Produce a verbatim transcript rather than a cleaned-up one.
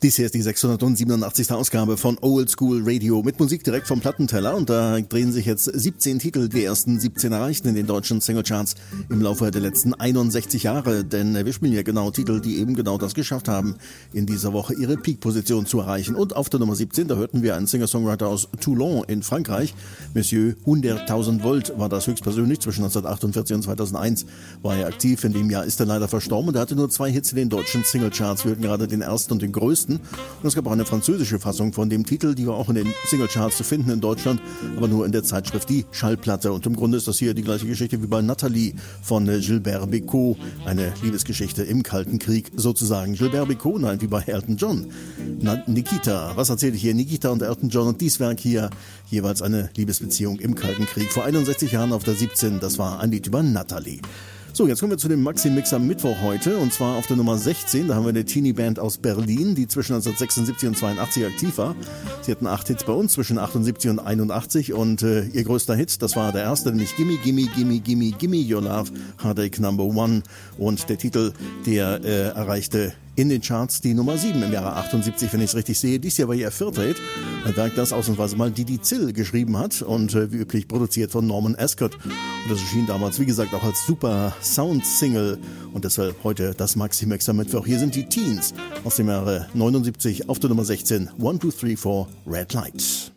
Dies hier ist die sechshundertsiebenundachtzigste Ausgabe von Old School Radio mit Musik direkt vom Plattenteller und da drehen sich jetzt siebzehn Titel, die ersten siebzehn erreichten in den deutschen Singlecharts im Laufe der letzten einundsechzig Jahre, denn wir spielen ja genau Titel, die eben genau das geschafft haben, in dieser Woche ihre Peak-Position zu erreichen. Und auf der Nummer siebzehn, da hörten wir einen Singer-Songwriter aus Toulon in Frankreich, Monsieur hunderttausend Volt war das höchstpersönlich, zwischen neunzehnhundertachtundvierzig und zweitausendeins war er aktiv, in dem Jahr ist er leider verstorben und er hatte nur zwei Hits in den deutschen Singlecharts, wir hörten gerade den ersten und den größten. Und es gab auch eine französische Fassung von dem Titel, die war auch in den Singlecharts zu finden in Deutschland, aber nur in der Zeitschrift Die Schallplatte. Und im Grunde ist das hier die gleiche Geschichte wie bei Nathalie von Gilbert Bécaud, eine Liebesgeschichte im Kalten Krieg sozusagen. Gilbert Bécaud, nein, wie bei Elton John. Na, Nikita, was erzähle ich hier? Nikita und Elton John und dies Werk hier, jeweils eine Liebesbeziehung im Kalten Krieg. Vor einundsechzig Jahren auf der siebzehn, das war ein Lied über Nathalie. So, jetzt kommen wir zu dem Maxi-Mix am Mittwoch heute, und zwar auf der Nummer sechzehn. Da haben wir eine Teenie-Band aus Berlin, die zwischen neunzehnhundertsechsundsiebzig und zweiundachtzig aktiv war. Sie hatten acht Hits bei uns, zwischen achtundsiebzig und einundachtzig, und äh, ihr größter Hit, das war der erste, nämlich Gimme, Gimme, Gimme, Gimme, Gimme Your Love, Heartache Number One. Und der Titel, der äh, erreichte in den Charts die Nummer sieben im Jahre achtundsiebzig, wenn ich es richtig sehe. Dies Jahr war ihr vierter Hit. Ein Werk, das ausnahmsweise mal Didi Zill geschrieben hat und äh, wie üblich produziert von Norman Ascot. Und das erschien damals, wie gesagt, auch als super Sound-Single. Und deshalb heute das Maxi-Mix am Mittwoch. Hier sind die Teens aus dem Jahre neunundsiebzig auf der Nummer sechzehn. One, two, three, four, Red Light.